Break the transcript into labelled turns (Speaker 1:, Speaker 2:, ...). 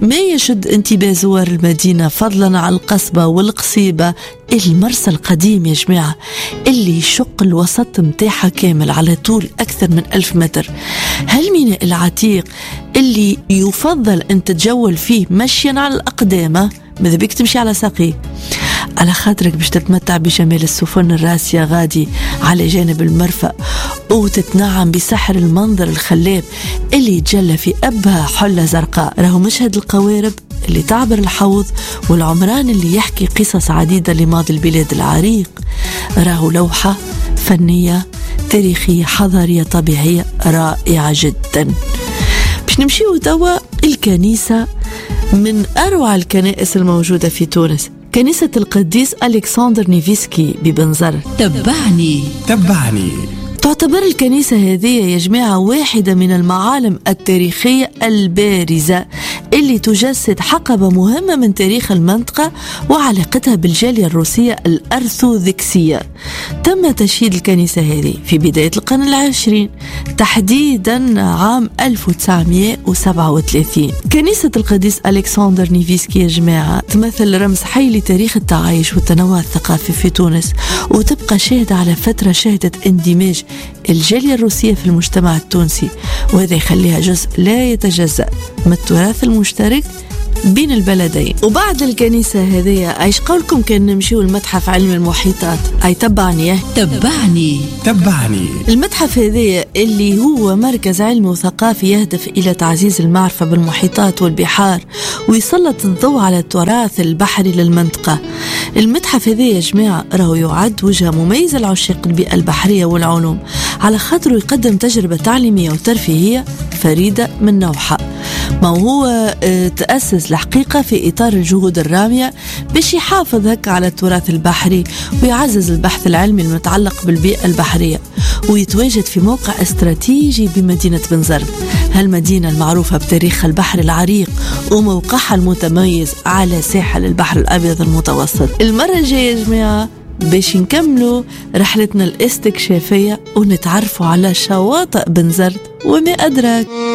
Speaker 1: ما يشد انتباه زوار المدينة فضلا عن القصبة والقصيبة المرسى القديم يا جماعة، اللي يشق الوسط متاعها كامل على طول أكثر من 1000 متر. هالميناء العتيق اللي يفضل أن تتجول فيه مشيا على الأقدام، ماذا بيك تمشي على ساقيه، على خاطرك باش تتمتع بجمال السفن الراسية غادي على جانب المرفأ، وتتنعم بسحر المنظر الخلاب اللي يتجلى في أبها حلة زرقاء. راهو مشهد القوارب اللي تعبر الحوض والعمران اللي يحكي قصص عديدة لماضي البلاد العريق. راهو لوحة فنية تاريخية حضارية طبيعية رائعة جدا. باش نمشيو توا الكنيسة من أروع الكنائس الموجودة في تونس، كنيسة القديس ألكسندر نيفسكي ببنزرت.
Speaker 2: تبعني.
Speaker 1: تعتبر الكنيسة هذه يا جماعة واحدة من المعالم التاريخية البارزة اللي تجسد حقبة مهمة من تاريخ المنطقة وعلاقتها بالجالية الروسية الأرثوذكسية. تم تشييد الكنيسة هذه في بداية القرن العشرين، تحديدا عام 1937. كنيسة القديس ألكسندر نيفسكي يا جماعة تمثل رمز حي لتاريخ التعايش والتنوع الثقافي في تونس، وتبقى شاهدة على فترة شهدت اندماج الجالية الروسية في المجتمع التونسي، وهذا يخليها جزء لا يتجزأ من التراث المشترك بين البلدين. وبعد الكنيسة هذه ايش قولكم كان نمشيو المتحف علم المحيطات؟ اي تبعني. المتحف هذا اللي هو مركز علمي وثقافي يهدف الى تعزيز المعرفة بالمحيطات والبحار ويسلط الضوء على التراث البحري للمنطقة. المتحف هذا يا جماعة راهو يعد وجهة مميزة لعشاق البيئة البحرية والعلوم، على خاطره يقدم تجربة تعليمية وترفيهية فريدة من نوعها. ما هو تأسس الحقيقة في إطار الجهود الرامية باش يحافظ هكا على التراث البحري ويعزز البحث العلمي المتعلق بالبيئة البحرية، ويتواجد في موقع استراتيجي بمدينة بنزرت، هالمدينة المعروفة بتاريخها البحري العريق وموقعها المتميز على ساحل البحر الأبيض المتوسط. المرة الجاية يا جماعة باش نكملوا رحلتنا الاستكشافية ونتعرفوا على شواطئ بنزرت وما أدراك.